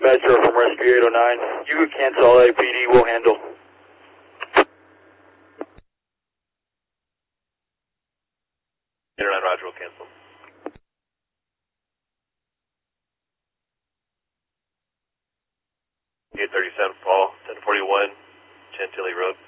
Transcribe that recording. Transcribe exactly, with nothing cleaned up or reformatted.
Metro from Rescue eight oh nine. You can cancel L A P D, we'll handle. eight oh nine, Roger, we'll cancel. eight thirty-seven, Paul, ten forty-one, Chantilly Road.